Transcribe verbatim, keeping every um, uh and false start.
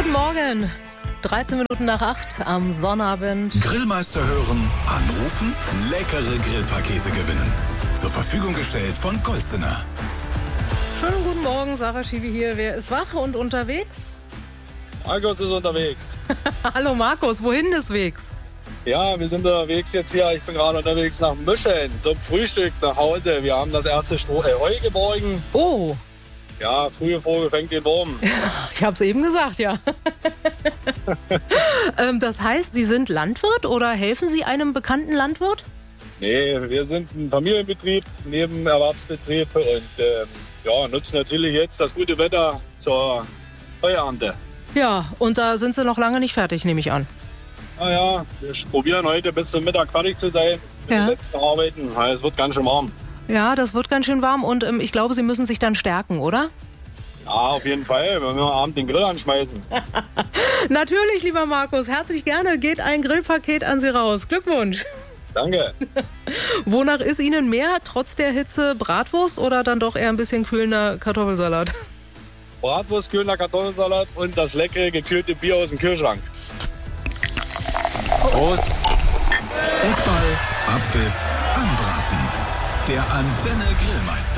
Guten Morgen. dreizehn Minuten nach acht am Sonnabend. Grillmeister hören, anrufen, leckere Grillpakete gewinnen. Zur Verfügung gestellt von Golstener. Schönen guten Morgen, Sarah Schiwi hier. Wer ist wach und unterwegs? Markus ist unterwegs. Hallo Markus, wohin des Wegs? Ja, wir sind unterwegs jetzt hier. Ich bin gerade unterwegs nach Müschen zum Frühstück nach Hause. Wir haben das erste Stroh, äh, Heu geborgen. Oh, Ja, frühe Vogel fängt den Wurm. ich habe es eben gesagt, ja. ähm, das heißt, Sie sind Landwirt oder helfen Sie einem bekannten Landwirt? Nee, wir sind ein Familienbetrieb, Nebenerwerbsbetrieb und ähm, ja, nutzen natürlich jetzt das gute Wetter zur Heuernte. Ja, und da sind Sie noch lange nicht fertig, nehme ich an. Naja, wir probieren heute bis zum Mittag fertig zu sein mit Ja. den letzten Arbeiten. Ja, es wird ganz schön warm. Ja, das wird ganz schön warm und ähm, ich glaube, Sie müssen sich dann stärken, oder? Ja, auf jeden Fall, wenn wir abend den Grill anschmeißen. Natürlich, lieber Markus, herzlich gerne. Geht ein Grillpaket an Sie raus. Glückwunsch. Danke. Wonach ist Ihnen mehr, trotz der Hitze, Bratwurst oder dann doch eher ein bisschen kühlender Kartoffelsalat? Bratwurst, kühlender Kartoffelsalat und das leckere gekühlte Bier aus dem Kühlschrank. Prost. Eckball, Abpfiff, Anbraten. Der Antenne Grillmeister.